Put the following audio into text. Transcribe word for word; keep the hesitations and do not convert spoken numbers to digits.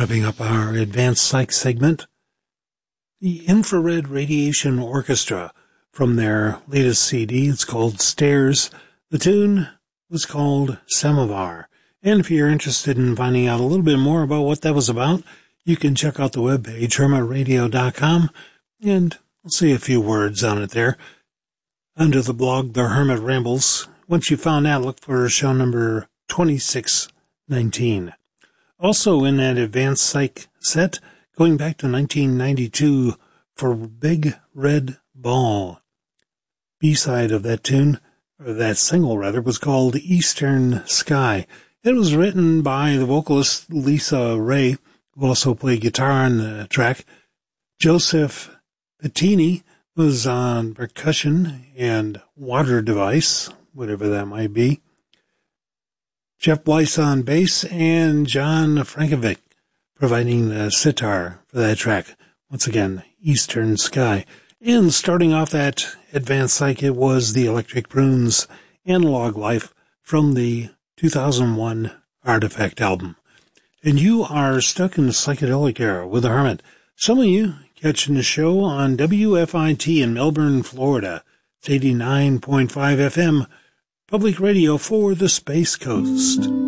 Wrapping up our advanced psych segment, the Infrared Radiation Orchestra from their latest C D. It's called Stairs. The tune was called Samovar. And if you're interested in finding out a little bit more about what that was about, you can check out the webpage, hermit radio dot com, and I'll say a few words on it there. Under the blog, The Hermit Rambles. Once you found that, look for show number twenty-six nineteen. Also in that advanced psych set, going back to nineteen ninety-two for Big Red Ball. B-side of that tune, or that single rather, was called Eastern Sky. It was written by the vocalist Lisa Ray, who also played guitar on the track. Joseph Bettini was on percussion and water device, whatever that might be. Jeff Blyce on bass, and John Frankovic providing the sitar for that track. Once again, Eastern Sky. And starting off that advanced psych, it was the Electric Prunes Analog Life from the two thousand one Artifact album. And you are stuck in the psychedelic era with the Hermit. Some of you catching the show on W F I T in Melbourne, Florida. It's eighty-nine point five F M. Public radio for the Space Coast.